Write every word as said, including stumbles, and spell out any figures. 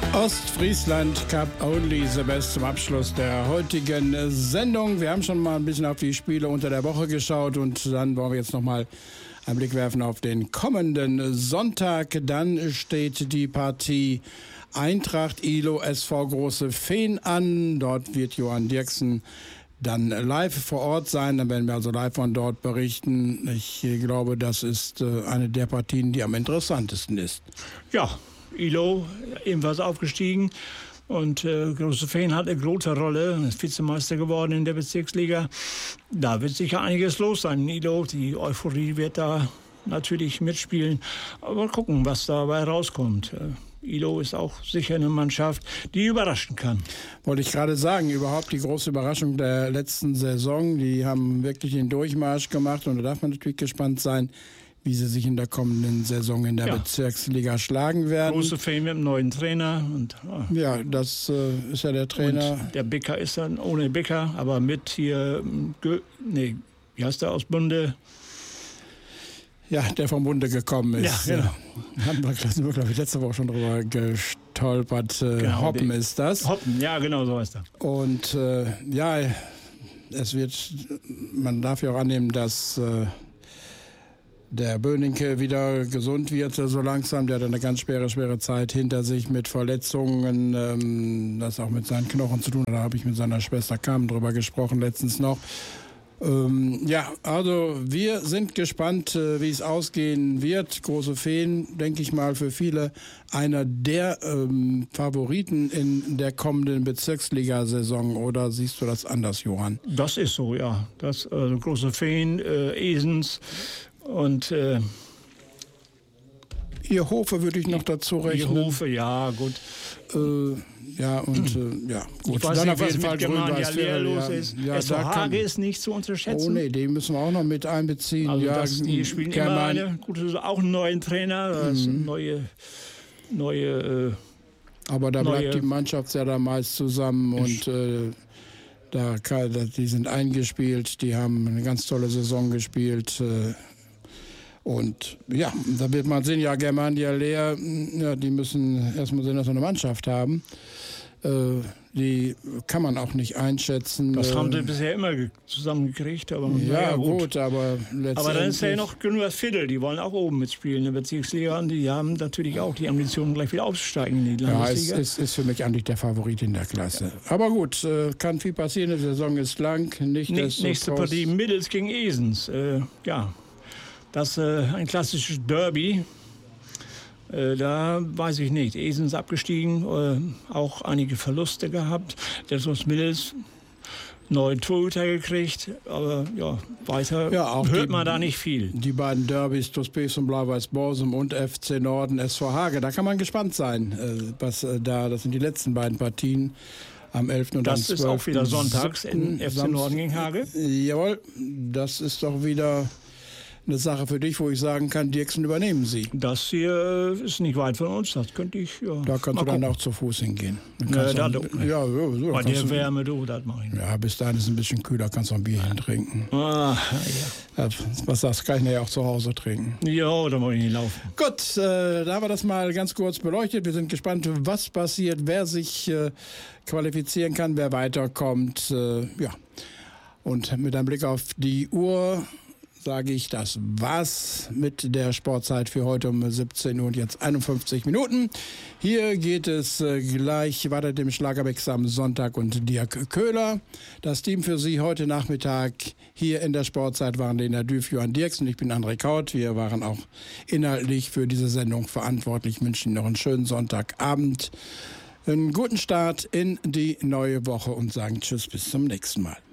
Ostfriesland Cup Only the Best zum Abschluss der heutigen Sendung. Wir haben schon mal ein bisschen auf die Spiele unter der Woche geschaut und dann wollen wir jetzt noch mal einen Blick werfen auf den kommenden Sonntag. Dann steht die Partie Eintracht I L O S V Große Feen an. Dort wird Johann Dirksen dann live vor Ort sein. Dann werden wir also live von dort berichten. Ich glaube, das ist eine der Partien, die am interessantesten ist. Ja, I L O ebenfalls aufgestiegen und äh, Große Feen hat eine große Rolle, ist Vizemeister geworden in der Bezirksliga. Da wird sicher einiges los sein in I L O. Die Euphorie wird da natürlich mitspielen. Aber mal gucken, was dabei rauskommt. Äh, I L O ist auch sicher eine Mannschaft, die überraschen kann. Wollte ich gerade sagen, überhaupt die große Überraschung der letzten Saison. Die haben wirklich den Durchmarsch gemacht und da darf man natürlich gespannt sein, wie sie sich in der kommenden Saison in der ja. Bezirksliga schlagen werden. Große Feen mit einem neuen Trainer. Und, oh. Ja, das äh, ist ja der Trainer. Und der Bicker ist dann ohne Bicker, aber mit hier, Gö nee, wie heißt der aus Bunde? Ja, der vom Bunde gekommen ist. Ja, genau. Äh, haben wir, sind wir, glaube ich, letzte Woche schon drüber gestolpert. Äh, genau, Hoppen ist das. Hoppen, ja, genau, so heißt er. Und äh, ja, es wird, man darf ja auch annehmen, dass äh, der Böninke wieder gesund wird, so langsam. Der hat eine ganz schwere, schwere Zeit hinter sich mit Verletzungen, ähm, das auch mit seinen Knochen zu tun hat. Da habe ich mit seiner Schwester Carmen drüber gesprochen letztens noch. Ähm, ja, also wir sind gespannt, äh, wie es ausgehen wird. Große Feen, denke ich mal, für viele einer der ähm, Favoriten in der kommenden Bezirksliga-Saison. Oder siehst du das anders, Johann? Das ist so, ja. Das äh, Große Feen, äh, Esens und äh, Ihr Hofe würde ich noch dazu rechnen. Ihr Hofe, ja, gut. Äh, ja, und äh, ja, gut. Ich weiß dann nicht, auf was jeden Fall mit Germania Leer los ja, ist. Ja, S V Hage ist nicht zu unterschätzen. Oh nee, den müssen wir auch noch mit einbeziehen. Also ja, das, die spielen German immer eine gute, auch einen neuen Trainer, das mhm. neue, neue. Äh, Aber da neue, bleibt die Mannschaft ja da meist zusammen und äh, da kann, die sind eingespielt, die haben eine ganz tolle Saison gespielt. Äh, Und ja, da wird man sehen, ja, Germania Leer, ja, die müssen erstmal sehen, dass sie eine Mannschaft haben. Äh, die kann man auch nicht einschätzen. Das haben sie bisher immer zusammengekriegt. Aber ja, ja, gut. gut, aber letztendlich... Aber dann ist ja noch genug Viertel, die wollen auch oben mitspielen in der Bezirksliga. Und die haben natürlich auch die Ambition, gleich wieder aufzusteigen in die Landesliga. Ja, es ist, ist für mich eigentlich der Favorit in der Klasse. Aber gut, äh, kann viel passieren, die Saison ist lang. Nicht Nächste, nächste Partie Middels gegen Esens. Äh, ja. Das ist äh, ein klassisches Derby. Äh, da weiß ich nicht. Esens abgestiegen, äh, auch einige Verluste gehabt. Der Sus Middels neuen Torhüter gekriegt, aber ja, weiter ja, auch hört die, man da nicht viel. Die beiden Derbys, TuS Pilsen Blau-Weiß Borsum und F C Norden S V Hage, da kann man gespannt sein, äh, was äh, da, das sind die letzten beiden Partien. Am elften und das am zwölften ist auch wieder sonntags in F C Norden gegen Hage? Jawohl, das ist doch wieder eine Sache für dich, wo ich sagen kann, Dirksen, übernehmen Sie. Das hier ist nicht weit von uns, das könnte ich, ja. Da kannst du dann auch zu Fuß hingehen. Ja, da doch nicht. Ja, so, so, bei der du, Wärme, du, das mache ich nicht. Ja, bis dahin ist es ein bisschen kühler, kannst du ein Bierchen trinken. Ah, ja. Was sagst du, kann ich ja auch zu Hause trinken. Ja, da muss ich nicht laufen. Gut, äh, da haben wir das mal ganz kurz beleuchtet. Wir sind gespannt, was passiert, wer sich äh, qualifizieren kann, wer weiterkommt. Äh, ja, und mit einem Blick auf die Uhr sage ich, das war's mit der Sportzeit für heute um siebzehn Uhr und jetzt einundfünfzig Minuten. Hier geht es äh, gleich weiter dem Schlagermix am Sonntag und Dirk Köhler. Das Team für Sie heute Nachmittag hier in der Sportzeit waren Lena Düff, Johann Dirksen und ich bin André Kaut. Wir waren auch inhaltlich für diese Sendung verantwortlich. Ich wünsche Ihnen noch einen schönen Sonntagabend, einen guten Start in die neue Woche und sagen Tschüss, bis zum nächsten Mal.